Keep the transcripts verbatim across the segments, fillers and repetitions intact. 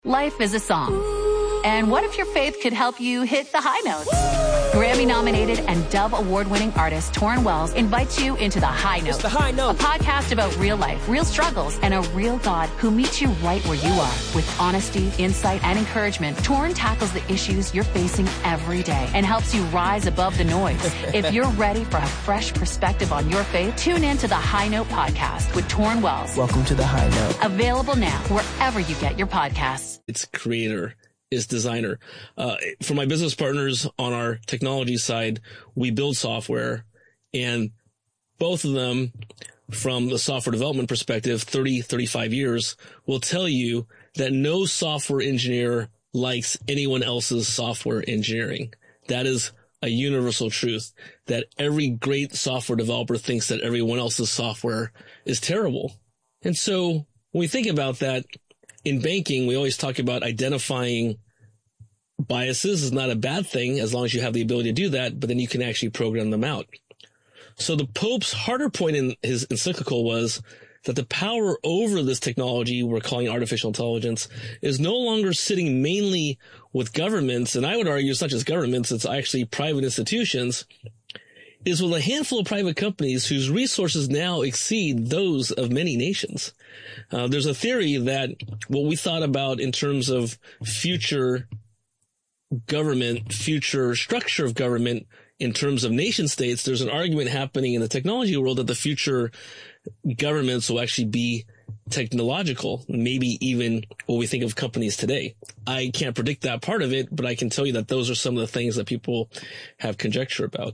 Life is a song. And what if your faith could help you hit the high notes? Grammy-nominated and Dove Award-winning artist Torrin Wells invites you into The High Note. It's The High Note. A podcast about real life, real struggles, and a real God who meets you right where you are. With honesty, insight, and encouragement, Torrin tackles the issues you're facing every day and helps you rise above the noise. If you're ready for a fresh perspective on your faith, tune in to The High Note podcast with Torrin Wells. Welcome to The High Note. Available now wherever you get your podcasts. It's creator. Is designer. Uh, for my business partners on our technology side, we build software, and both of them, from the software development perspective, thirty, thirty-five years, will tell you that no software engineer likes anyone else's software engineering. That is a universal truth, that every great software developer thinks that everyone else's software is terrible. And so when we think about that, in banking, we always talk about identifying biases is not a bad thing as long as you have the ability to do that, but then you can actually program them out. So the Pope's harder point in his encyclical was that the power over this technology we're calling artificial intelligence is no longer sitting mainly with governments, and I would argue it's not just governments, it's actually private institutions, is with a handful of private companies whose resources now exceed those of many nations. Uh, there's a theory that what we thought about in terms of future government, future structure of government in terms of nation states, there's an argument happening in the technology world that the future governments will actually be technological, maybe even what we think of companies today. I can't predict that part of it, but I can tell you that those are some of the things that people have conjecture about.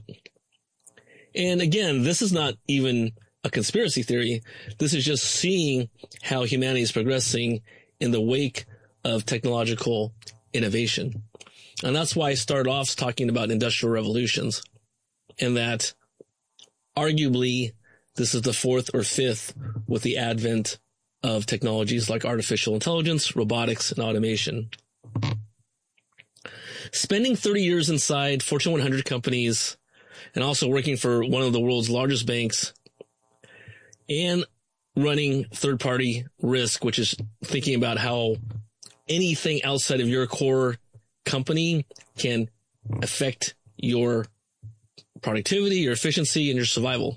And again, this is not even a conspiracy theory. This is just seeing how humanity is progressing in the wake of technological innovation. And that's why I started off talking about industrial revolutions, and that arguably this is the fourth or fifth with the advent of technologies like artificial intelligence, robotics, and automation. Spending thirty years inside Fortune one hundred companies, and also working for one of the world's largest banks, and running third-party risk, which is thinking about how anything outside of your core company can affect your productivity, your efficiency, and your survival.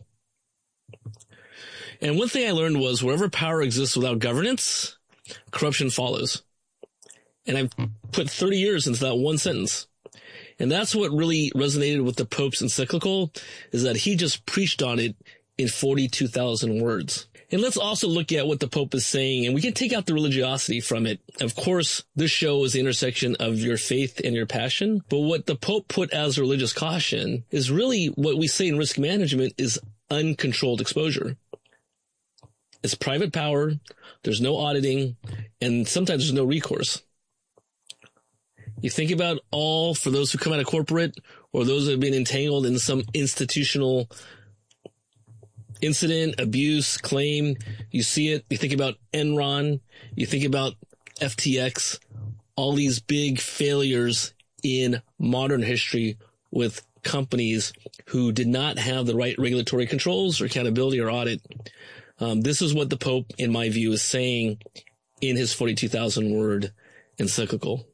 And one thing I learned was wherever power exists without governance, corruption follows. And I've put thirty years into that one sentence. And that's what really resonated with the Pope's encyclical, is that he just preached on it in forty-two thousand words. And let's also look at what the Pope is saying, and we can take out the religiosity from it. Of course, this show is the intersection of your faith and your passion, but what the Pope put as religious caution is really what we say in risk management is uncontrolled exposure. It's private power, there's no auditing, and sometimes there's no recourse. You think about all, for those who come out of corporate or those who have been entangled in some institutional incident, abuse, claim, you see it. You think about Enron, you think about F T X, all these big failures in modern history with companies who did not have the right regulatory controls or accountability or audit. Um, this is what the Pope, in my view, is saying in his forty-two thousand word encyclical.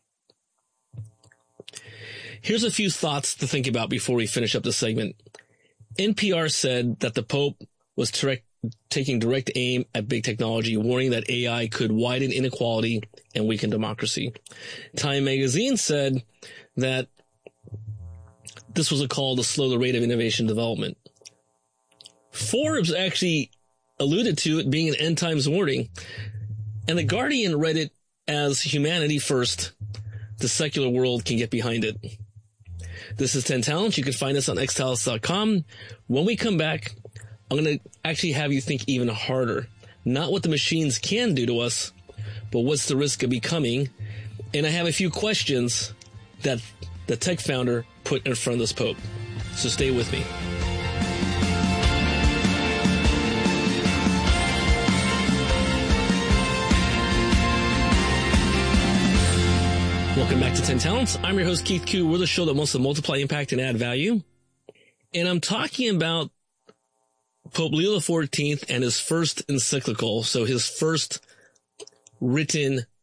Here's a few thoughts to think about before we finish up this segment. N P R said that the Pope was direct, taking direct aim at big technology, warning that A I could widen inequality and weaken democracy. Time magazine said that this was a call to slow the rate of innovation development. Forbes actually alluded to it being an end times warning, and The Guardian read it as humanity first. The secular world can get behind it. This is ten Talents. You can find us on x talents dot com. When we come back, I'm going to actually have you think even harder. Not what the machines can do to us, but what's the risk of becoming. And I have a few questions that the tech founder put in front of this Pope. So stay with me. Welcome back to ten Talents. I'm your host, Keith Q. We're the show that wants to multiply impact and add value. And I'm talking about Pope Leo the fourteenth and his first encyclical, so his first written